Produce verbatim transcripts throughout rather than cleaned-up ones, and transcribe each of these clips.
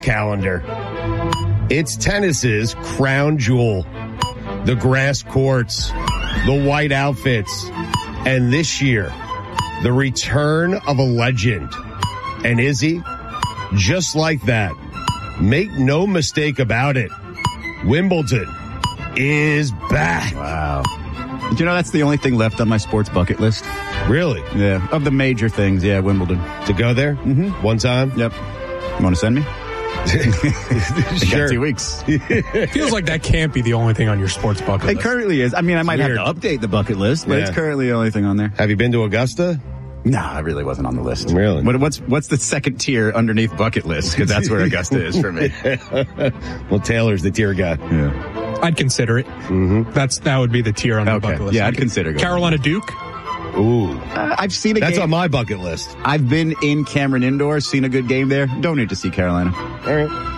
calendar. It's tennis's crown jewel. The grass courts, the white outfits, and this year, the return of a legend. And Izzy, just like that, make no mistake about it, Wimbledon is back. Wow. Did you know that's the only thing left on my sports bucket list? Really? Yeah. Of the major things, yeah, Wimbledon. To go there? Mm-hmm. One time? Yep. You want to send me? Sure. Got two weeks. Feels like that can't be the only thing on your sports bucket It list. currently is. I mean, I might Weird. have to update the bucket list, but Yeah. it's currently the only thing on there. Have you been to Augusta? Nah, it really wasn't on the list. Really? What, what's what's the second tier underneath bucket list? Because that's where Augusta is for me. Well, Taylor's the tier guy. Yeah. I'd consider it. Mm-hmm. That's That would be the tier on the Okay. bucket list. Yeah, I'd consider going. Carolina Duke. Ooh. Uh, I've seen a That's game. on my bucket list. I've been in Cameron Indoor, seen a good game there. Don't need to see Carolina. All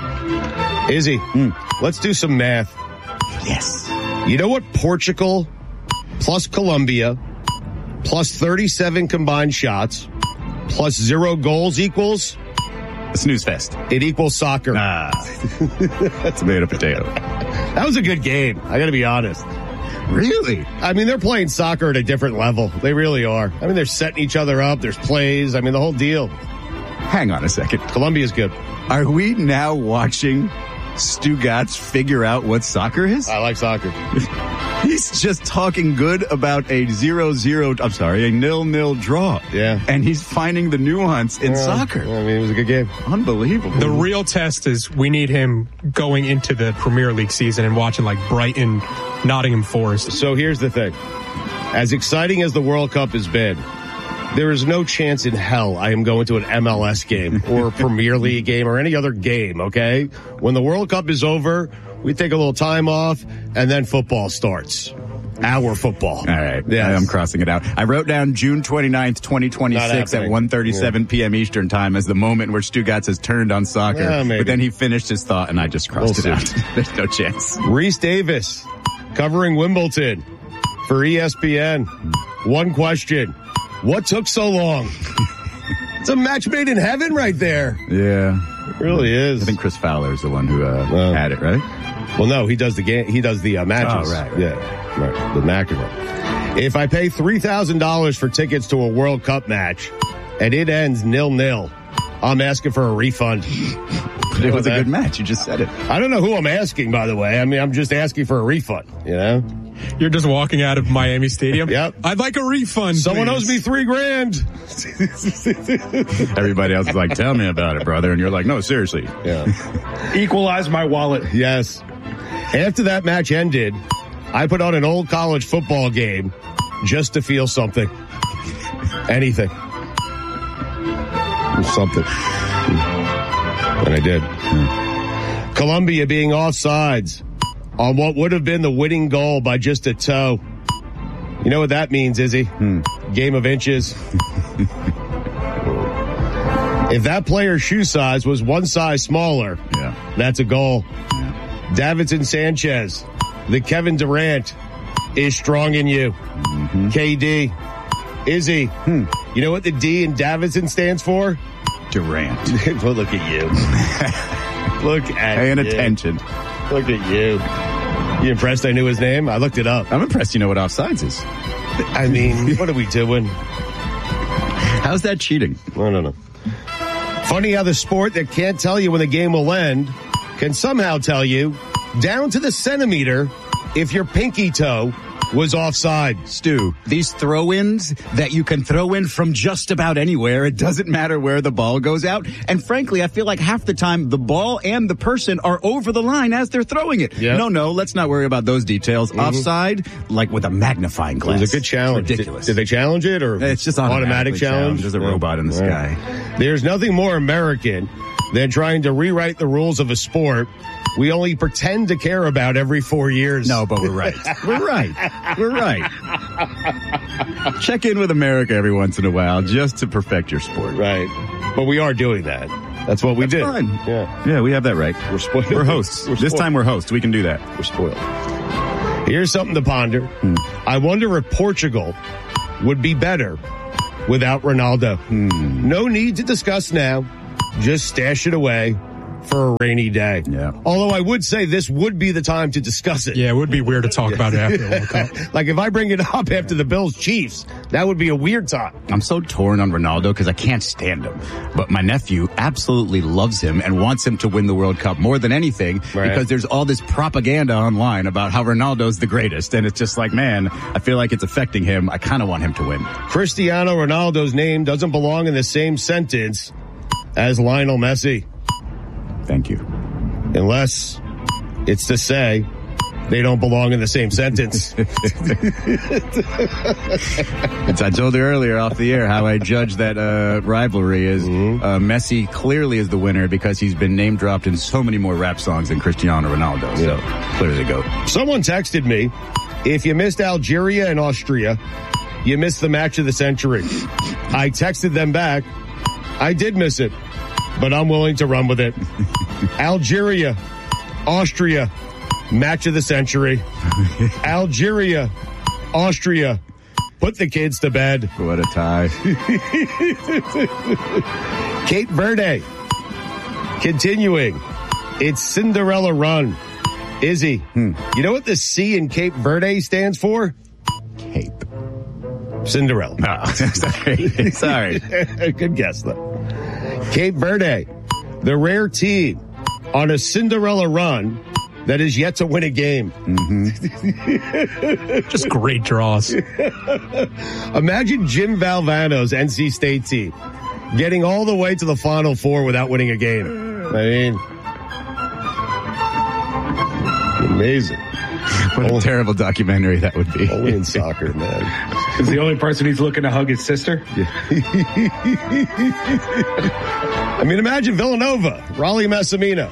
right. Izzy, mm. let's do some math. Yes. You know what Portugal plus Colombia plus thirty-seven combined shots plus zero goals equals? A snooze fest. It equals soccer. Ah. That's made of potato. That was a good game. I got to be honest. Really? I mean, they're playing soccer at a different level. They really are. I mean, they're setting each other up. There's plays. I mean, the whole deal. Hang on a second. Colombia's good. Are we now watching Stugatz figure out what soccer is? I like soccer. He's just talking good about a zero zero, I'm sorry, a nil-nil draw. Yeah. And he's finding the nuance in Yeah. soccer. I mean, it was a good game. Unbelievable. The real test is we need him going into the Premier League season and watching like Brighton, Nottingham Forest. So here's the thing. As exciting as the World Cup has been, there is no chance in hell I am going to an M L S game or a Premier League game or any other game, okay? When the World Cup is over, we take a little time off, and then football starts. Our football. All right. Yes. I'm crossing it out. I wrote down June twenty-ninth, twenty twenty-six at one thirty-seven p.m. Eastern time as the moment where Stugatz has turned on soccer. Yeah, maybe. But then he finished his thought, and I just crossed We'll it out. There's no chance. Reese Davis covering Wimbledon for E S P N. One question. What took so long? It's a match made in heaven right there. Yeah. It really is. I think Chris Fowler is the one who uh, Well. had it, right? Well, no, he does the game. He does the uh, matches. Oh, right, right. Yeah, right. The McEnroe. If I pay three thousand dollars for tickets to a World Cup match and it ends nil-nil, I'm asking for a refund. But it was a that? good match. You just said it. I don't know who I'm asking, by the way. I mean, I'm just asking for a refund, you know? You're just walking out of Miami Stadium. Yep. I'd like a refund. Someone please. owes me three grand. Everybody else is like, tell me about it, brother. And you're like, no, seriously. Yeah. Equalize my wallet. Yes. After that match ended, I put on an old college football game just to feel something. Anything. Something. And I did. Hmm. Colombia being offsides on what would have been the winning goal by just a toe. You know what that means, Izzy? Hmm. Game of inches. If that player's shoe size was one size smaller, Yeah. that's a goal. Yeah. Davinson Sanchez, the Kevin Durant is strong in you. Mm-hmm. K D. Izzy, hmm. you know what the D in Davinson stands for? Durant. Well, look at you. Look at Paying you. attention. Look at you. You impressed I knew his name? I looked it up. I'm impressed you know what offsides is. I mean, what are we doing? How's that cheating? I don't know. Funny how the sport that can't tell you when the game will end can somehow tell you down to the centimeter if your pinky toe was offside. Stu, these throw-ins that you can throw in from just about anywhere, it doesn't matter where the ball goes out. And frankly, I feel like half the time the ball and the person are over the line as they're throwing it. Yep. No, no, let's not worry about those details. Mm-hmm. Offside, like with a magnifying glass. It was a good challenge. It's ridiculous. Did, did they challenge it or It's just automatic challenge? There's a robot in the Yeah. sky. There's nothing more American than trying to rewrite the rules of a sport we only pretend to care about every four years. No, but we're right. We're right. We're right. Check in with America every once in a while just to perfect your sport. Right. But we are doing that. That's what we That's did. fine. Yeah. Yeah, we have that right. We're spoiled. We're hosts. We're this spoiled. time we're hosts. We can do that. We're spoiled. Here's something to ponder. Hmm. I wonder if Portugal would be better without Ronaldo. Hmm. No need to discuss now. Just stash it away for a rainy day. Yeah. Although I would say this would be the time to discuss it. Yeah, it would be weird to talk about it after the World Cup. Like if I bring it up after the Bills Chiefs, that would be a weird time. I'm so torn on Ronaldo because I can't stand him. But my nephew absolutely loves him and wants him to win the World Cup more than anything Right. because there's all this propaganda online about how Ronaldo's the greatest. And it's just like, man, I feel like it's affecting him. I kind of want him to win. Cristiano Ronaldo's name doesn't belong in the same sentence as Lionel Messi, Thank you. unless it's to say they don't belong in the same sentence. It's, I told you earlier off the air how I judge that uh, rivalry is Mm-hmm. uh, Messi clearly is the winner because he's been name dropped in so many more rap songs than Cristiano Ronaldo. So clearly the GOAT. Someone texted me, if you missed Algeria and Austria, you missed the match of the century. I texted them back, I did miss it, but I'm willing to run with it. Algeria, Austria, match of the century. Algeria, Austria, put the kids to bed. What a tie. Cape Verde, continuing its Cinderella run. Izzy, Hmm. you know what the C in Cape Verde stands for? Cape. Cinderella. Oh, sorry. Sorry. Good guess, though. Cape Verde, the rare team on a Cinderella run that is yet to win a game. Mm-hmm. Just great draws. Imagine Jim Valvano's N C State team getting all the way to the Final Four without winning a game. I mean, amazing. What a terrible documentary that would be. Only in soccer, man. Is the only person he's looking to hug his sister? I mean, imagine Villanova, Raleigh Massimino.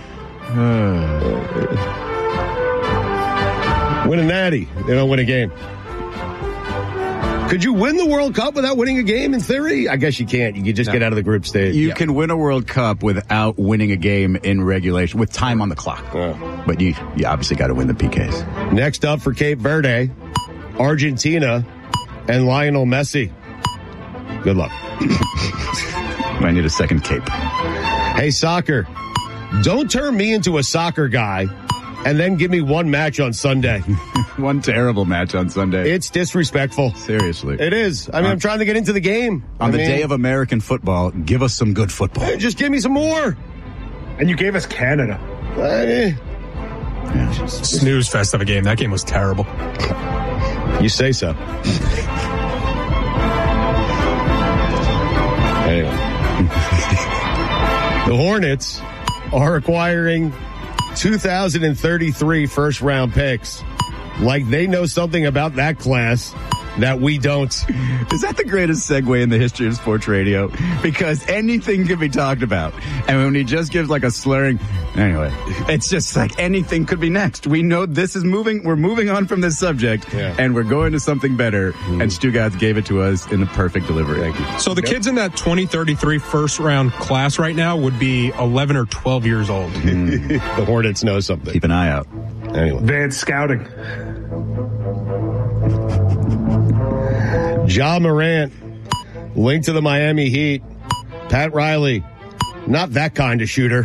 Win a natty. They don't win a game. Could you win the World Cup without winning a game in theory? I guess you can't. You can just no. get out of the group stage. You yeah. can win a World Cup without winning a game in regulation, with time on the clock. Oh. But you, you obviously got to win the P Ks. Next up for Cape Verde, Argentina and Lionel Messi. Good luck. I need a second cape. Hey, soccer. Don't turn me into a soccer guy and then give me one match on Sunday. One terrible match on Sunday. It's disrespectful. Seriously. It is. I mean, uh, I'm trying to get into the game. On I the mean, day of American football, give us some good football. Just give me some more. And you gave us Canada. Uh, Yeah. Snooze fest of a game. That game was terrible. You say so. Anyway. The Hornets are acquiring two thousand thirty-three first round picks. Like they know something about that class that we don't. Is that the greatest segue in the history of sports radio? Because anything can be talked about. And when he just gives like a slurring, anyway, it's just like anything could be next. We know this is moving. We're moving on from this subject yeah. and we're going to something better. Mm. And Stugatz gave it to us in the perfect delivery. Thank you. So the yep. kids in that twenty thirty-three first round class right now would be eleven or twelve years old. Mm. The Hornets know something. Keep an eye out. Anyway. Advanced scouting. Ja Morant, linked to the Miami Heat. Pat Riley, not that kind of shooter.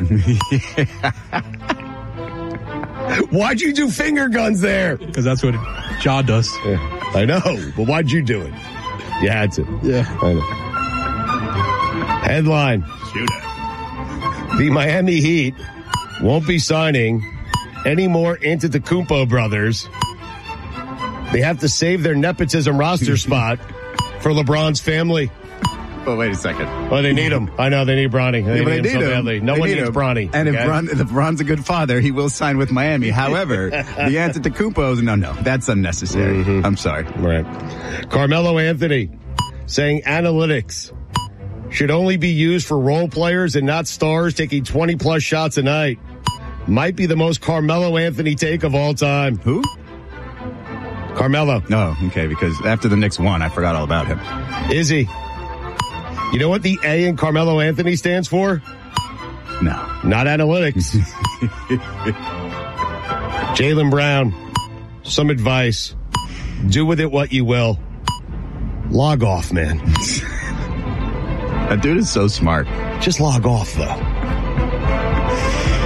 Why'd you do finger guns there? Because that's what Ja does. Yeah, I know, but why'd you do it? You had to. Yeah. I know. Headline. Shooter. The Miami Heat won't be signing any more Antetokounmpo brothers. They have to save their nepotism roster spot for LeBron's family. Oh, wait a second. Oh, they need him. I know they need Bronny. They yeah, need they him need so him. badly. No they one need needs him. Bronny. And okay? if, Bron, if Bron's a good father, he will sign with Miami. However, the Antetokounmpos, no, no, that's unnecessary. Mm-hmm. I'm sorry. Right. Carmelo Anthony saying analytics should only be used for role players and not stars taking twenty plus shots a night. Might be the most Carmelo Anthony take of all time. Who? Carmelo. No, oh, okay, because after the Knicks won, I forgot all about him. Izzy, you know what the A in Carmelo Anthony stands for? No. Not analytics. Jaylen Brown, some advice. Do with it what you will. Log off, man. That dude is so smart. Just log off, though.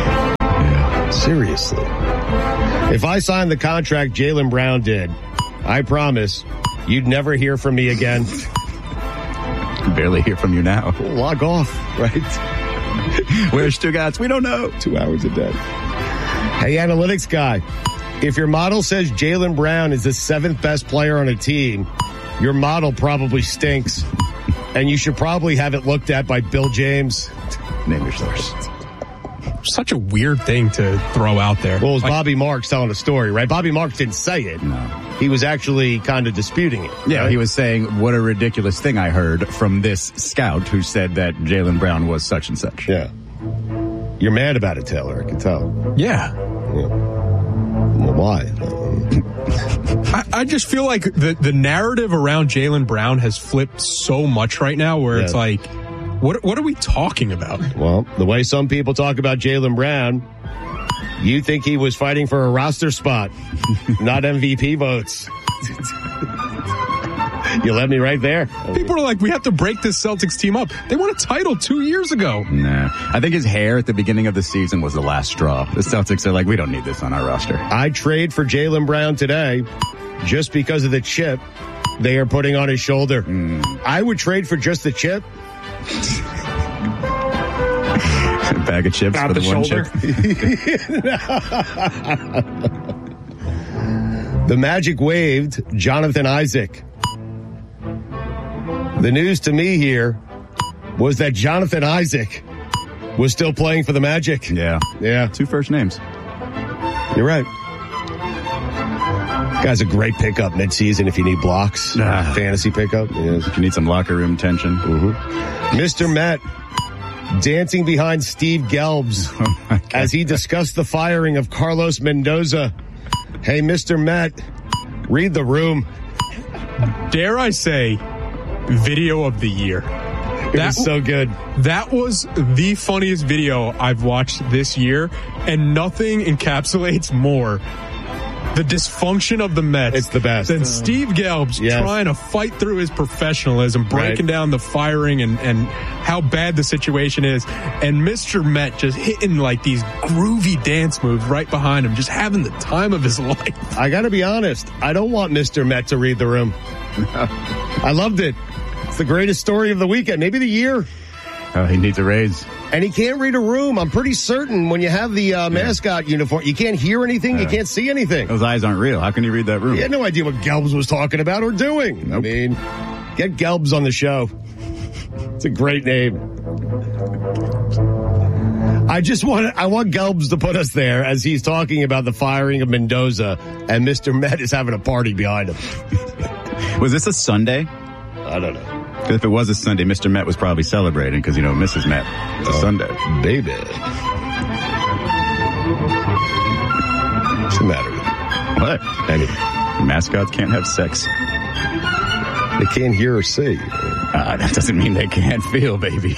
Seriously. If I signed the contract Jaylen Brown did, I promise you'd never hear from me again. Barely hear from you now. We'll log off, right? Where's Stugatz? We don't know. Two hours a day. Hey, analytics guy, if your model says Jaylen Brown is the seventh best player on a team, your model probably stinks. And you should probably have it looked at by Bill James. Name your source. Such a weird thing to throw out there. Well, it was like, Bobby Marks telling a story, right? Bobby Marks didn't say it. No. He was actually kind of disputing it. Yeah, right? he was saying, what a ridiculous thing I heard from this scout who said that Jaylen Brown was such and such. Yeah. You're mad about it, Taylor. I can tell. Yeah. yeah. Well, why? I, I just feel like the, the narrative around Jaylen Brown has flipped so much right now where yeah. it's like, what what are we talking about? Well, the way some people talk about Jaylen Brown, you think he was fighting for a roster spot, not M V P votes. You let me right there. People are like, we have to break this Celtics team up. They won a title two years ago. Nah. I think his hair at the beginning of the season was the last straw. The Celtics are like, we don't need this on our roster. I'd trade for Jaylen Brown today just because of the chip they are putting on his shoulder. Mm. I would trade for just the chip. A bag of chips Not for the, the one shoulder. chip. The Magic waived Jonathan Isaac. The news to me here was that Jonathan Isaac was still playing for the Magic. Yeah. Yeah. Two first names. You're right. Guy's a great pickup midseason if you need blocks. Ah. Fantasy pickup. Yes. If you need some locker room tension. Mm-hmm. Mister Met dancing behind Steve Gelbs oh as he discussed the firing of Carlos Mendoza. Hey, Mister Met, read the room. Dare I say, video of the year. It That was so good. That was the funniest video I've watched this year, and nothing encapsulates more the dysfunction of the Mets. It's the best. Than Steve Gelbs yes. trying to fight through his professionalism, breaking right. down the firing and, and how bad the situation is. And Mister Met just hitting like these groovy dance moves right behind him, just having the time of his life. I got to be honest. I don't want Mister Met to read the room. I loved it. It's the greatest story of the weekend, maybe the year. Oh, he needs a raise. And he can't read a room. I'm pretty certain when you have the uh, mascot yeah. uniform, you can't hear anything, uh, you can't see anything. Those eyes aren't real. How can you read that room? He had no idea what Gelbs was talking about or doing. Nope. I mean, get Gelbs on the show. It's a great name. I just want I want Gelbs to put us there as he's talking about the firing of Mendoza, and Mister Met is having a party behind him. Was this a Sunday? I don't know. If it was a Sunday, Mister Met was probably celebrating because, you know, Missus Met. It's a oh, Sunday. Baby. What's the matter with you? What? Anyway. Mascots can't have sex. They can't hear or see. Uh, that doesn't mean they can't feel, baby.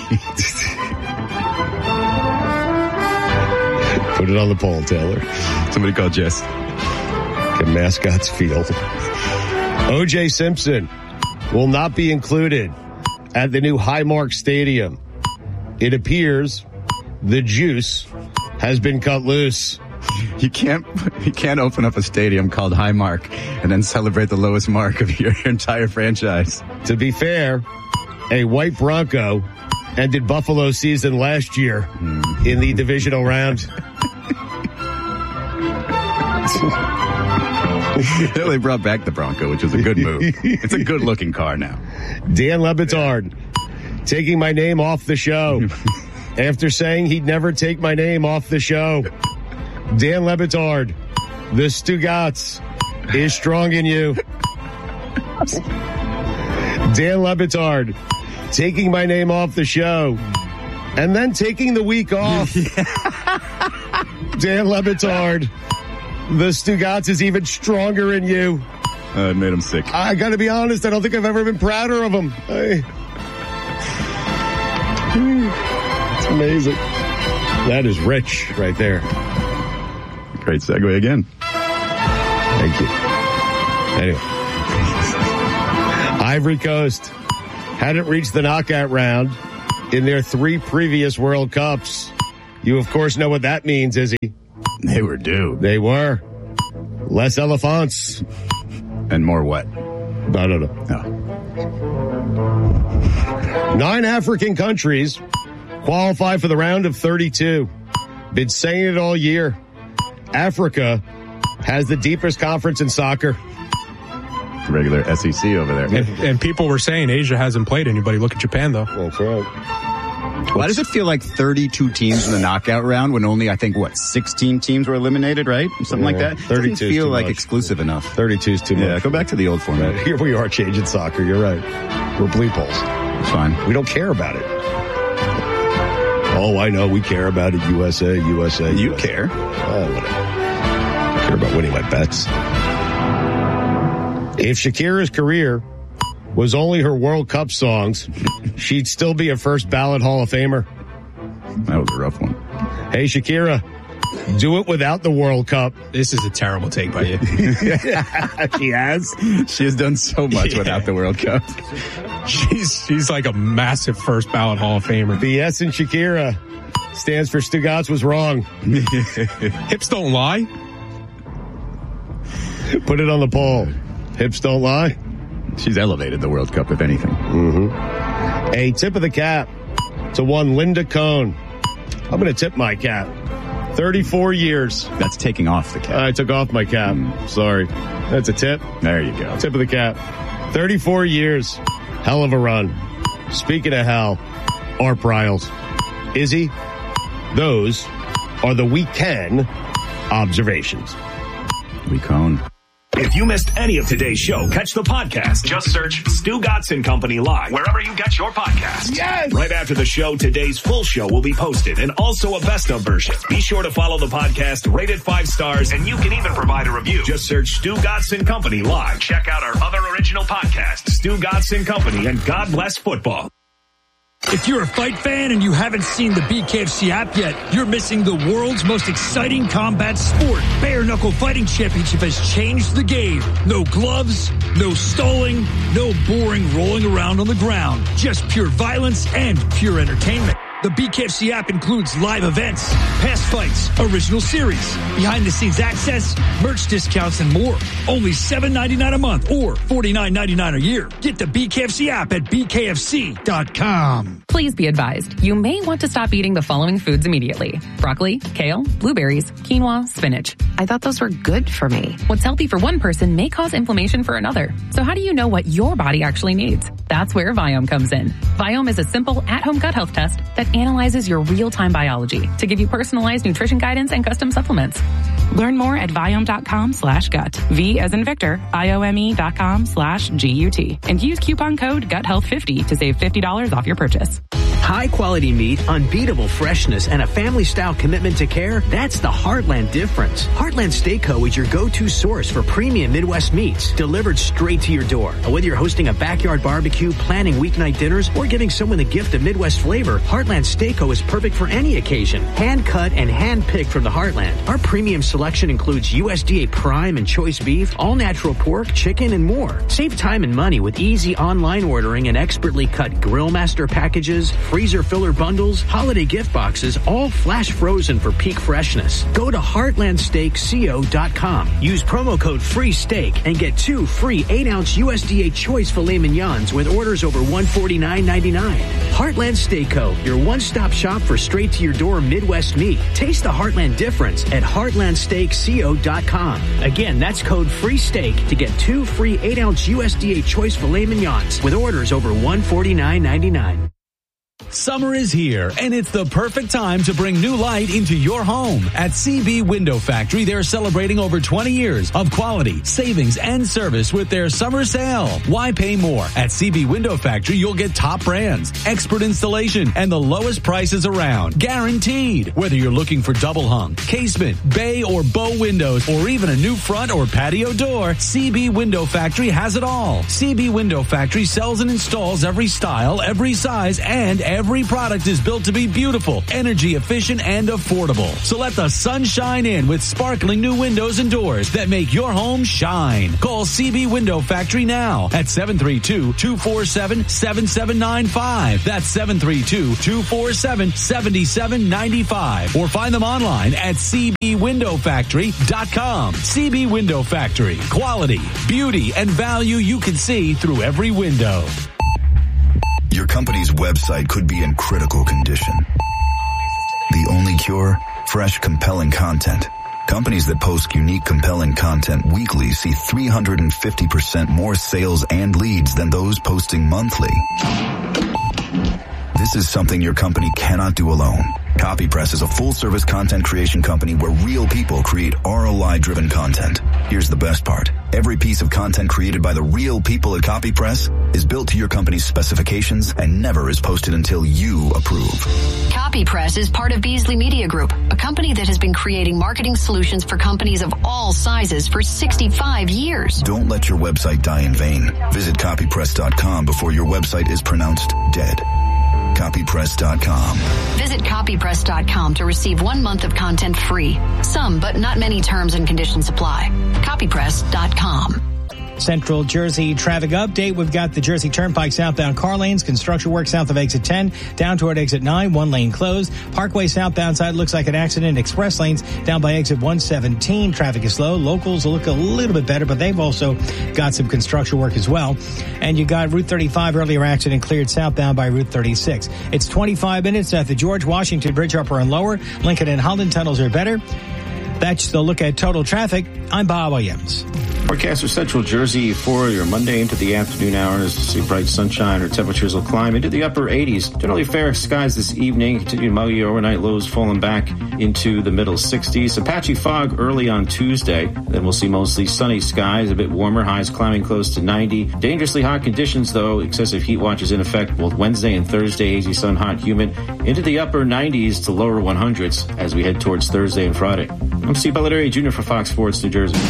Put it on the poll, Taylor. Somebody call Jess. Can mascots feel? O J Simpson will not be included at the new Highmark Stadium. It appears the juice has been cut loose. You can't, you can't open up a stadium called Highmark and then celebrate the lowest mark of your entire franchise. To be fair, a white Bronco ended Buffalo's season last year mm. in the divisional round. They brought back the Bronco, which was a good move. It's a good-looking car now. Dan Le Batard taking my name off the show after saying he'd never take my name off the show. Dan Le Batard, the Stugatz is strong in you. Dan Le Batard taking my name off the show and then taking the week off. Dan Le Batard, the Stugatz is even stronger in you. Uh, it made him sick. I gotta be honest, I don't think I've ever been prouder of him. I... It's amazing. That is rich right there. Great segue again. Thank you. Anyway. Ivory Coast hadn't reached the knockout round in their three previous World Cups. You, of course, know what that means, Izzy. They were due. They were. Less elephants. And more what? I don't know. No. Nine African countries qualify for the round of thirty-two. Been saying it all year. Africa has the deepest conference in soccer. Regular S E C over there. And, and people were saying Asia hasn't played anybody. Look at Japan, though. That's right. Why does it feel like thirty-two teams in the knockout round when only, I think, what, sixteen teams were eliminated, right? Something Yeah, like that? thirty-two Doesn't is feel too like much. exclusive enough. thirty-two is too much. Yeah, go back to the old format. Right. Here we are changing soccer. You're right. We're bleep holes. It's fine. We don't care about it. Oh, I know. We care about it. U S A, U S A. You U S A. care. Oh, whatever. I care about winning my bets. If Shakira's career was only her World Cup songs, she'd still be a first ballot Hall of Famer. That was a rough one. Hey, Shakira, do it without the World Cup. This is a terrible take by you. She has. She has done so much Yeah. without the World Cup. she's she's like a massive first ballot Hall of Famer. The S in Shakira stands for Stugatz was wrong. Hips don't lie. Put it on the poll. Hips don't lie. She's elevated the World Cup, if anything. Mm-hmm. A tip of the cap to one Linda Cohn. I'm going to tip my cap. thirty-four years. That's taking off the cap. I took off my cap. Mm. Sorry. That's a tip. There you go. Tip of the cap. thirty-four years. Hell of a run. Speaking of hell, Art Briles. Izzy, those are the weekend observations. We cone. If you missed any of today's show, catch the podcast. Just search Stugatz and Company Live wherever you get your podcasts. Yes! Right after the show, today's full show will be posted and also a best of version. Be sure to follow the podcast, rate it five stars, and you can even provide a review. Just search Stugatz and Company Live. Check out our other original podcasts, Stugatz and Company and God Bless Football. If you're a fight fan and you haven't seen the B K F C app yet, you're missing the world's most exciting combat sport. Bare Knuckle Fighting Championship has changed the game. No gloves, no stalling, no boring rolling around on the ground. Just pure violence and pure entertainment. The B K F C app includes live events, past fights, original series, behind-the-scenes access, merch discounts, and more. Only seven ninety-nine a month or forty-nine ninety-nine a year. Get the B K F C app at B K F C dot com. Please be advised, you may want to stop eating the following foods immediately. Broccoli, kale, blueberries, quinoa, spinach. I thought those were good for me. What's healthy for one person may cause inflammation for another. So how do you know what your body actually needs? That's where Viome comes in. Viome is a simple at-home gut health test that analyzes your real-time biology to give you personalized nutrition guidance and custom supplements. Learn more at Viome.com slash gut. V as in Victor, I-O-M-E dot com slash G-U-T. And use coupon code gut health fifty to save fifty dollars off your purchase. High quality meat, unbeatable freshness, and a family style commitment to care, that's the Heartland difference. Heartland Steak Co. is your go-to source for premium Midwest meats, delivered straight to your door. Whether you're hosting a backyard barbecue, planning weeknight dinners, or giving someone the gift of Midwest flavor, Heartland Steak Co. is perfect for any occasion. Hand cut and hand picked from the Heartland. Our premium selection includes U S D A prime and choice beef, all natural pork, chicken, and more. Save time and money with easy online ordering and expertly cut grill master packages, freezer filler bundles, holiday gift boxes, all flash frozen for peak freshness. Go to heartland steak co dot com. Use promo code FREESTEAK and get two free eight ounce U S D A choice filet mignons with orders over one forty-nine ninety-nine. Heartland Steak Co., your one-stop shop for straight-to-your-door Midwest meat. Taste the Heartland difference at heartland steak co dot com. Again, that's code FREESTEAK to get two free eight ounce U S D A choice filet mignons with orders over one forty-nine ninety-nine. Summer is here, and it's the perfect time to bring new light into your home. At C B Window Factory, they're celebrating over twenty years of quality, savings, and service with their summer sale. Why pay more? At C B Window Factory, you'll get top brands, expert installation, and the lowest prices around. Guaranteed. Whether you're looking for double hung, casement, bay, or bow windows, or even a new front or patio door, C B Window Factory has it all. C B Window Factory sells and installs every style, every size, and every Every product is built to be beautiful, energy efficient, and affordable. So let the sun shine in with sparkling new windows and doors that make your home shine. Call C B Window Factory now at seven three two, two four seven, seven seven nine five. That's seven three two, two four seven, seven seven nine five. Or find them online at c b window factory dot com. C B Window Factory. Quality, beauty, and value you can see through every window. Your company's website could be in critical condition. The only cure? Fresh, compelling content. Companies that post unique, compelling content weekly see three hundred fifty percent more sales and leads than those posting monthly. This is something your company cannot do alone. CopyPress is a full-service content creation company where real people create R O I-driven content. Here's the best part. Every piece of content created by the real people at CopyPress is built to your company's specifications and never is posted until you approve. CopyPress is part of Beasley Media Group, a company that has been creating marketing solutions for companies of all sizes for sixty-five years. Don't let your website die in vain. Visit copypress dot com before your website is pronounced dead. copypress dot com. Visit copypress dot com to receive one month of content free. Some, but not many terms and conditions apply. copypress dot com. Central Jersey traffic update. We've got the Jersey Turnpike southbound car lanes, construction work south of exit ten, down toward exit nine, one lane closed. Parkway southbound side looks like an accident. Express lanes down by exit one seventeen. Traffic is slow. Locals look a little bit better, but they've also got some construction work as well. And you got Route thirty-five earlier accident cleared southbound by Route thirty-six. It's twenty-five minutes at the George Washington Bridge upper and lower. Lincoln and Holland tunnels are better. That's the look at total traffic. I'm Bob Williams. Forecast for Central Jersey for your Monday into the afternoon hours. See bright sunshine, or temperatures will climb into the upper eighties. Generally fair skies this evening. Continue muggy overnight, lows falling back into the middle sixties. Apache fog early on Tuesday. Then we'll see mostly sunny skies, a bit warmer, highs climbing close to ninety. Dangerously hot conditions, though. Excessive heat watches in effect both Wednesday and Thursday. Hazy sun, hot, humid. Into the upper nineties to lower hundreds as we head towards Thursday and Friday. I'm Steve Belladere Junior for Fox Sports New Jersey.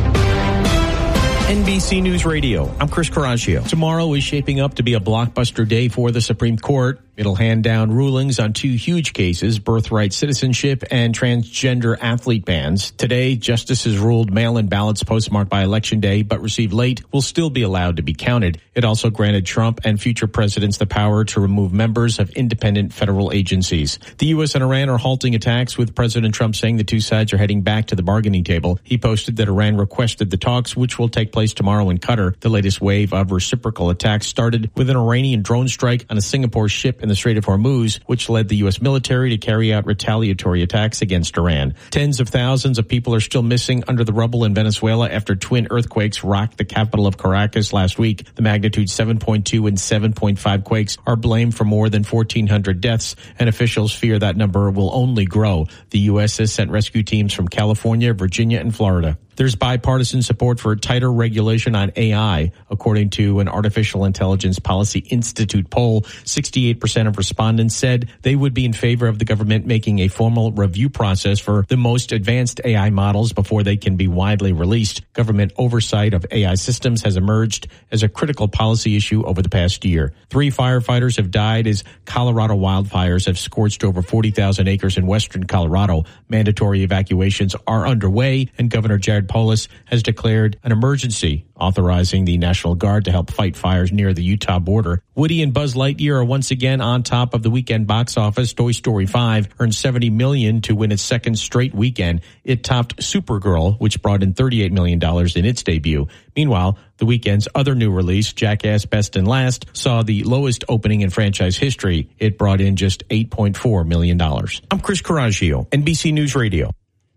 N B C News Radio. I'm Chris Coraggio. Tomorrow is shaping up to be a blockbuster day for the Supreme Court. It'll hand down rulings on two huge cases, birthright citizenship and transgender athlete bans. Today, justices ruled mail-in ballots postmarked by Election Day but received late will still be allowed to be counted. It also granted Trump and future presidents the power to remove members of independent federal agencies. The U S and Iran are halting attacks, with President Trump saying the two sides are heading back to the bargaining table. He posted that Iran requested the talks, which will take place tomorrow in Qatar. The latest wave of reciprocal attacks started with an Iranian drone strike on a Singapore ship in the Strait of Hormuz, which led the U S military to carry out retaliatory attacks against Iran. Tens of thousands of people are still missing under the rubble in Venezuela after twin earthquakes rocked the capital of Caracas last week. The magnitude seven point two and seven point five quakes are blamed for more than fourteen hundred deaths, and officials fear that number will only grow. The U S has sent rescue teams from California, Virginia, and Florida. There's bipartisan support for tighter regulation on A I. According to an Artificial Intelligence Policy Institute poll, sixty-eight percent of respondents said they would be in favor of the government making a formal review process for the most advanced A I models before they can be widely released. Government oversight of A I systems has emerged as a critical policy issue over the past year. Three firefighters have died as Colorado wildfires have scorched over forty thousand acres in western Colorado. Mandatory evacuations are underway, and Governor Jared Polis has declared an emergency, authorizing the National Guard to help fight fires near the Utah border. Woody and Buzz Lightyear are once again on top of the weekend box office. Toy Story five earned seventy million dollars to win its second straight weekend. It topped Supergirl, which brought in thirty-eight million dollars in its debut. Meanwhile, the weekend's other new release, Jackass Best and Last, saw the lowest opening in franchise history. It brought in just eight point four million dollars. I'm Chris Coraggio, N B C News Radio.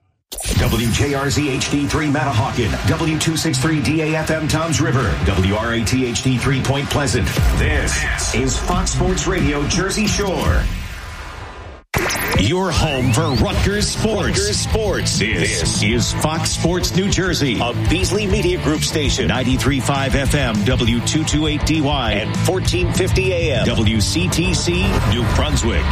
W J R Z H D three Matahawkin, W two sixty-three D A F M Toms River, W R A T H D three Point Pleasant. This is Fox Sports Radio Jersey Shore. Your home for Rutgers Sports. Rutgers Sports. This, this is Fox Sports New Jersey, a Beasley Media Group station, ninety-three point five F M, W two twenty-eight D Y, and fourteen fifty A M, W C T C, New Brunswick.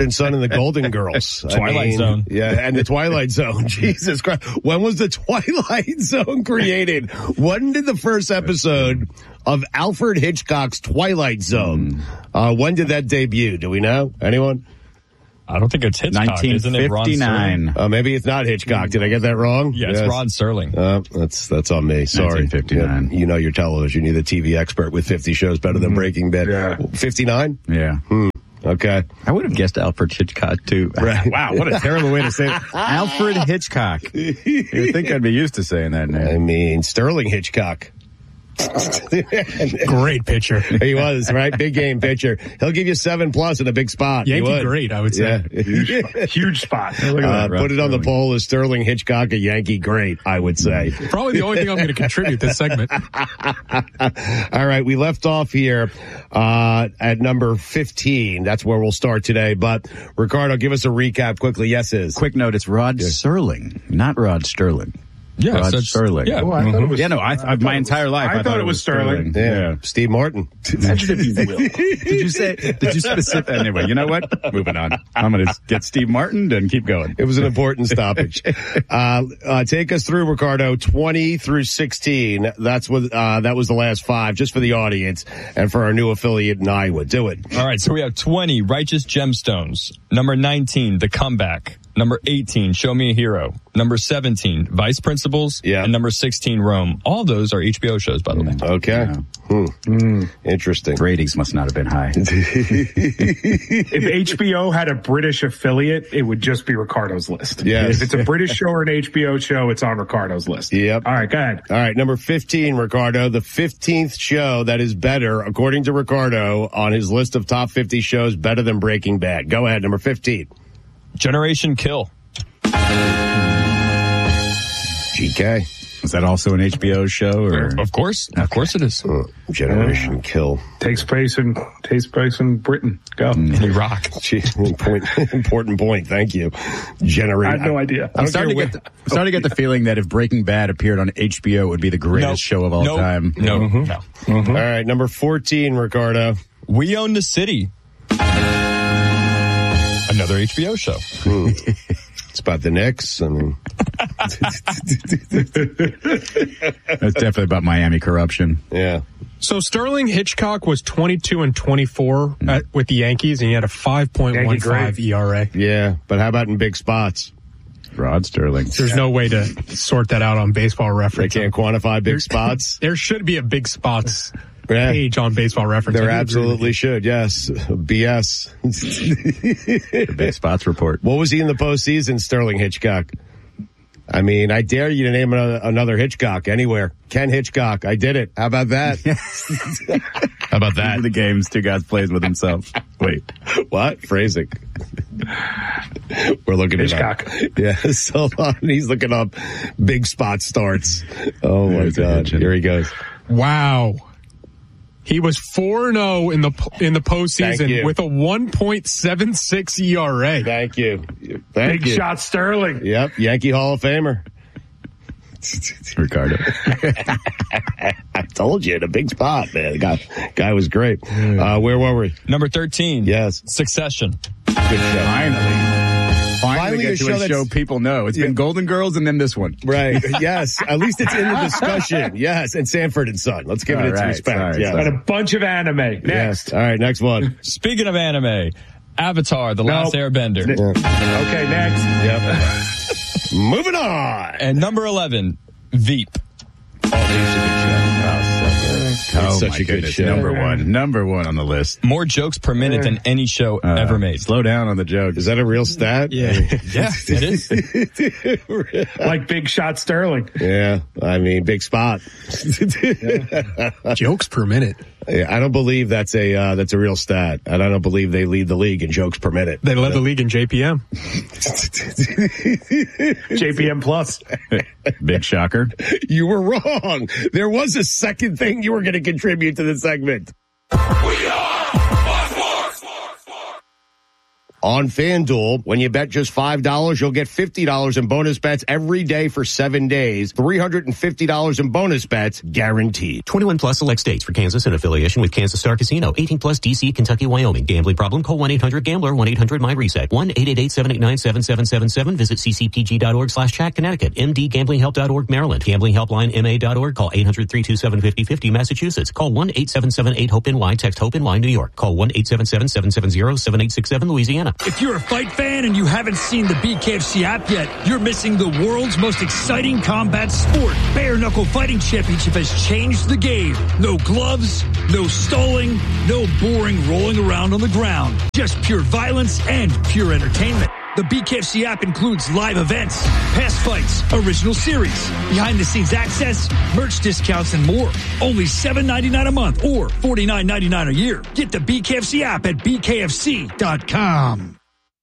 Sanford and Son and the Golden Girls. Twilight I mean, Zone. Yeah, and the Twilight Zone. Jesus Christ. When was the Twilight Zone created? When did the first episode of Alfred Hitchcock's Twilight Zone, uh, when did that debut? Do we know? Anyone? I don't think it's Hitchcock, isn't it? Ron Serling? Uh, maybe it's not Hitchcock. Did I get that wrong? Yeah, it's Yes. Ron Serling. Uh, that's that's on me. Sorry. nineteen fifty-nine. Yeah, you know your television. You're the T V expert with fifty shows better than Breaking Bad. Yeah. fifty-nine? Yeah. Hmm. Okay. I would have guessed Alfred Hitchcock, too. Right. Wow, what a terrible way to say it. Alfred Hitchcock. You'd think I'd be used to saying that name. I mean, Sterling Hitchcock. Great pitcher. He was, right? Big game pitcher. He'll give you seven plus in a big spot. He Yankee would. great, I would say. Yeah. Huge, huge spot. Look at Uh, that. put it on the poll as Sterling Hitchcock, a Yankee great, I would say. Probably the only thing I'm going to contribute this segment. All right, we left off here uh, at number fifteen. That's where we'll start today. But, Ricardo, give us a recap quickly. Yes, is. Quick note, it's Rod Serling, not Rod Sterling. Yeah, Rod so it's- Serling. yeah. Oh, I thought it was, Yeah, no, I, I, my entire life I, thought, it was Sterling. Yeah. Steve Martin. Imagine if you will. Did you say, did you specific? Anyway, you know what? Moving on. I'm going to get Steve Martin and keep going. It was an important stoppage. uh, uh, take us through, Ricardo, twenty through sixteen. That's what, uh, that was the last five, just for the audience and for our new affiliate in Iowa. Do it. All right, so we have twenty, Righteous Gemstones. Number nineteen, The Comeback. Number eighteen, Show Me a Hero. Number seventeen, Vice Principals. Yeah. And number sixteen, Rome. All those are H B O shows, by the way. Okay. Yeah. Hmm. Mm. Interesting. Ratings must not have been high. If H B O had a British affiliate, it would just be Ricardo's list. Yes. If it's a British show or an H B O show, it's on Ricardo's list. Yep. All right, go ahead. All right, number fifteen, Ricardo, the fifteenth show that is better, according to Ricardo, on his list of top fifty shows better than Breaking Bad. Go ahead, number fifteen. Generation Kill. G K. Is that also an H B O show? Or? Of course. Of course it is. Uh, Generation Kill. Takes place in takes place in Britain. Go. In Iraq. Gee, point, important point. Thank you. Generation. I had no idea. I I'm don't starting, to care get the, I'm starting to get the feeling that if Breaking Bad appeared on H B O, it would be the greatest Nope. show of all Nope. time. No, Mm-hmm. no. All right, number fourteen, Ricardo. We Own the City. Another H B O show. Hmm. It's about the Knicks. I mean, That's definitely about Miami corruption. yeah. So Sterling Hitchcock was twenty-two and twenty-four at, with the Yankees, and he had a five point one five E R A. Yeah, but how about in big spots? Rod Sterling. There's no way to sort that out on Baseball They Reference. can't quantify big spots. There should be a big spots Yeah. page on Baseball Reference. There I do agree with absolutely you. should, yes. B S. The Big Spots Report. What was he in the postseason, Sterling Hitchcock? I mean, I dare you to name another, another Hitchcock anywhere. Ken Hitchcock. I did it. How about that? How about that? The games two guys plays with himself. Wait. What? Phrasing. We're looking Hitchcock. it up. Yeah, hold on. He's looking up big spot starts. Oh, my There's a God. hitch in Here it. he goes. Wow. He was four and oh in the in the Thank you. postseason with a one point seven six E R A. Thank you. Thank Big you. shot Sterling. Yep, Yankee Hall of Famer. Ricardo. I told you, in a big spot, man. The guy, guy was great. Uh, where were we? Number thirteen. Yes. Succession. Good show. Finally. Finally, Finally get a to show a show that's- people know. It's been Golden Girls and then this one. Right. Yes. At least it's in the discussion. Yes. And Sanford and Son. Let's give it All its right, respect. sorry, Yeah. And a bunch of anime. Next. Yes. All right. Next one. Speaking of anime, Avatar, The Last Nope. Airbender. Okay, next. Yep. Moving on. And number eleven, Veep. Oh, he's a good show. Oh, It's such my a good goodness. show. Number one. Number one on the list. More jokes per minute than any show Uh, ever made. Slow down on the jokes. Is that a real stat? Yeah. Yeah, it is. Like big shot Sterling. Yeah. I mean, big spot. Jokes per minute. Yeah, I don't believe that's a uh, that's a real stat, and I don't believe they lead the league in jokes per minute. They led the league in J P M. J P M plus. Big shocker. You were wrong. There was a second thing you were going to contribute to the segment. on FanDuel. When you bet just five dollars, you'll get fifty dollars in bonus bets every day for seven days. three hundred fifty dollars in bonus bets guaranteed. twenty-one plus select states. For Kansas in affiliation with Kansas Star Casino. eighteen plus D C, Kentucky, Wyoming. Gambling problem? Call one eight hundred gambler, one eight hundred my reset. one eight eight eight, seven eight nine, seven seven seven seven. Visit ccpg.org slash chat Connecticut. m d gambling help dot org Maryland. Gambling helpline m a dot org. Call eight hundred, three two seven, five oh five oh Massachusetts. Call one eight seven seven eight hope N Y. Text HOPE N Y New York. Call one eight seven seven, seven seven zero, seven eight six seven Louisiana. If you're a fight fan and you haven't seen the B K F C app yet, you're missing the world's most exciting combat sport. Bare Knuckle Fighting Championship has changed the game. No gloves, no stalling, no boring rolling around on the ground. Just pure violence and pure entertainment. The B K F C app includes live events, past fights, original series, behind-the-scenes access, merch discounts, and more. Only seven ninety-nine a month or forty-nine ninety-nine a year. Get the B K F C app at b k f c dot com.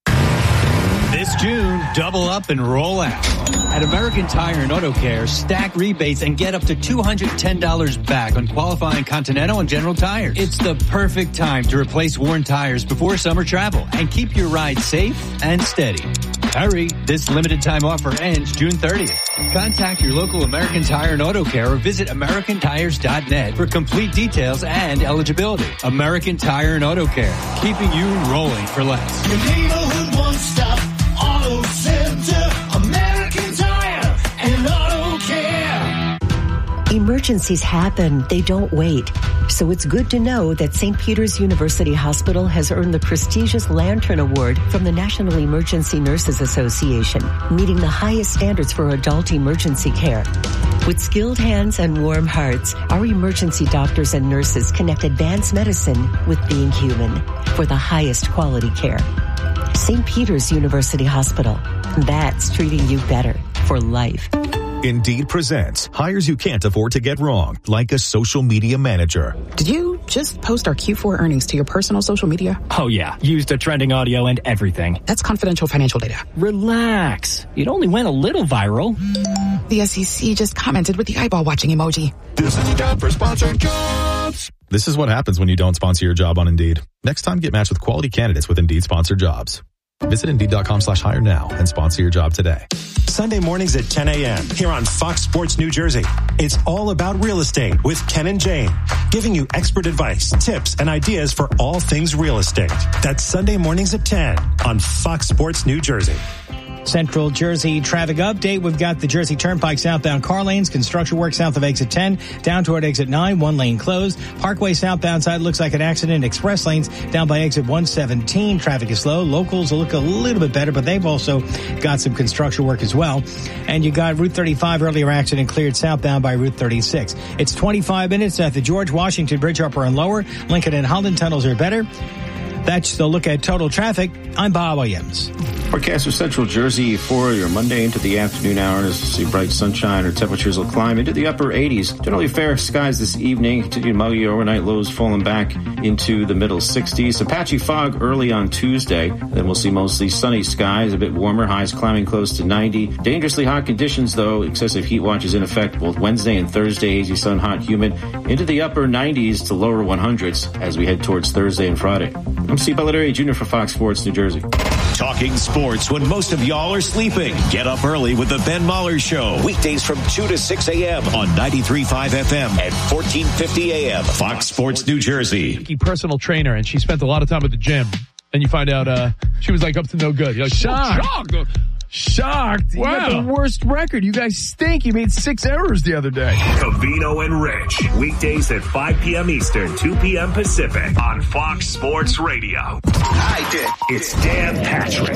This June, double up and roll out. At American Tire and Auto Care, stack rebates and get up to two hundred ten dollars back on qualifying Continental and General tires. It's the perfect time to replace worn tires before summer travel and keep your ride safe and steady. Hurry, this limited time offer ends June thirtieth. Contact your local American Tire and Auto Care or visit american tires dot net for complete details and eligibility. American Tire and Auto Care, keeping you rolling for less. Your neighborhood one-stop auto center, American Tire and Auto Care. Emergencies happen. They don't wait. So it's good to know that Saint Peter's University Hospital has earned the prestigious Lantern Award from the National Emergency Nurses Association, meeting the highest standards for adult emergency care. With skilled hands and warm hearts, our emergency doctors and nurses connect advanced medicine with being human for the highest quality care. Saint Peter's University Hospital. That's treating you better for life. Indeed presents hires you can't afford to get wrong, like a social media manager. Did you just post our Q four earnings to your personal social media? Oh yeah, used the trending audio and everything. That's confidential financial data. Relax. It only went a little viral. The S E C just commented with the eyeball watching emoji. This is the ad for sponsored jobs. This is what happens when you don't sponsor your job on Indeed. Next time, get matched with quality candidates with Indeed sponsored jobs. Visit Indeed.com slash hire now and sponsor your job today. Sunday mornings at ten a.m. here on Fox Sports New Jersey. It's all about real estate with Ken and Jane, giving you expert advice, tips, and ideas for all things real estate. That's Sunday mornings at ten on Fox Sports New Jersey. Central Jersey traffic update. We've got the Jersey Turnpike southbound car lanes, construction work south of exit ten, down toward exit nine, one lane closed. Parkway southbound side looks like an accident, express lanes down by exit one seventeen. Traffic is slow. Locals look a little bit better, but they've also got some construction work as well. And you got Route thirty-five earlier accident cleared southbound by Route thirty-six. It's twenty-five minutes at the George Washington Bridge upper and lower. Lincoln and Holland tunnels are better. That's the look at total traffic. I'm Bob Williams. Forecast for Central Jersey for your Monday into the afternoon hours. See bright sunshine or temperatures will climb into the upper eighties. Generally fair skies this evening. Continued muggy overnight, lows falling back into the middle sixties. Some patchy fog early on Tuesday. Then we'll see mostly sunny skies, a bit warmer, highs climbing close to ninety. Dangerously hot conditions though. Excessive heat watches in effect both Wednesday and Thursday. Hazy sun, hot, humid. Into the upper nineties to lower hundreds as we head towards Thursday and Friday. I'm Steve Bellatieri, Junior for Fox Sports New Jersey. Talking sports when most of y'all are sleeping. Get up early with the Ben Maller Show. Weekdays from two to six a.m. on ninety-three point five F M and fourteen fifty A M. Fox Sports New Jersey. Personal trainer, and she spent a lot of time at the gym. And you find out uh, she was like up to no good. You're like, Shocked. shocked. Shocked. You Wow. got the worst record. You guys stink. You made six errors the other day. Covino and Rich. Weekdays at five p.m. Eastern, two p.m. Pacific on Fox Sports Radio. I did. It's Dan Patrick.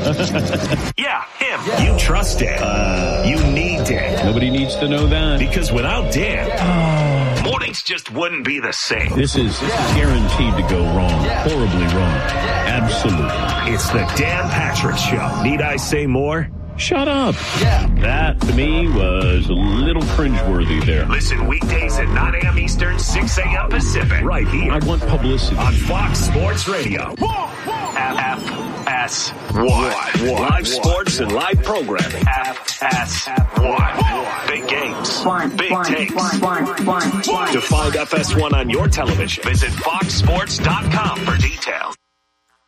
yeah, him. Yeah. You trust Dan. Uh, you need Dan. Nobody needs to know that. Because without Dan, oh. mornings just wouldn't be the same. This is, this is guaranteed to go wrong. Horribly wrong. Absolutely. It's the Dan Patrick Show. Need I say more? Shut up. Yeah. That, to me, was a little cringeworthy there. Listen weekdays at nine a.m. Eastern, six a.m. Pacific. Right here. I want publicity. On Fox Sports Radio. F S one. Live sports and live programming. F S one. Big games. Big takes. To find F S one on your television, visit fox sports dot com for details.